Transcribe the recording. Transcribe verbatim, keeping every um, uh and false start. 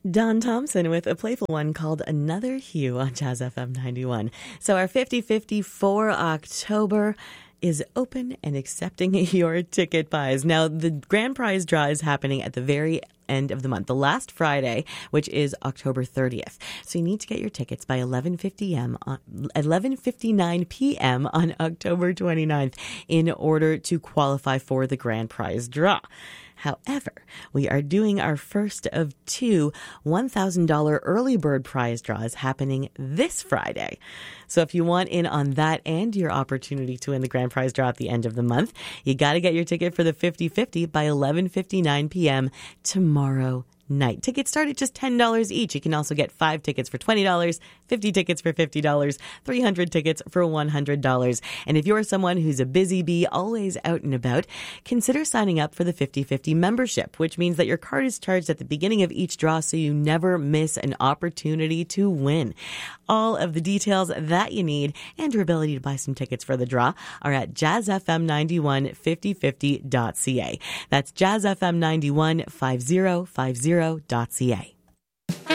Don Thompson with a playful one called Another Hue on Jazz F M ninety-one. So our fifty fifty for October is open and accepting your ticket buys. Now, the grand prize draw is happening at the very end of the month, the last Friday, which is October thirtieth. So you need to get your tickets by eleven fifty-nine p.m. on October twenty-ninth in order to qualify for the grand prize draw. However, we are doing our first of two one thousand dollars early bird prize draws happening this Friday. So if you want in on that and your opportunity to win the grand prize draw at the end of the month, you got to get your ticket for the fifty fifty by eleven fifty-nine p.m. tomorrow night. Tickets start at just ten dollars each. You can also get five tickets for twenty dollars, fifty tickets for fifty dollars, three hundred tickets for one hundred dollars. And if you're someone who's a busy bee, always out and about, consider signing up for the fifty fifty membership, which means that your card is charged at the beginning of each draw so you never miss an opportunity to win. All of the details that you need and your ability to buy some tickets for the draw are at jazz f m ninety-one fifty fifty dot c a. That's jazz f m ninety-one fifty fifty dot c a.